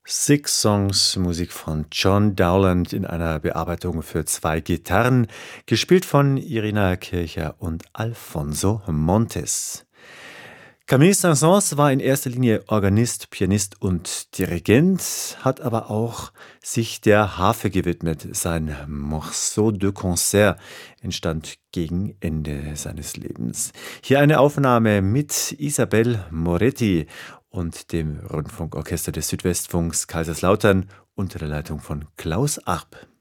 Six Songs, Musik von John Dowland in einer Bearbeitung für zwei Gitarren, gespielt von Irina Kircher und Alfonso Montes. Camille Saint-Saëns war in erster Linie Organist, Pianist und Dirigent, hat aber auch sich der Harfe gewidmet. Sein Morceau de Concert entstand gegen Ende seines Lebens. Hier eine Aufnahme mit Isabel Moretti und dem Rundfunkorchester des Südwestfunks Kaiserslautern unter der Leitung von Klaus Arp.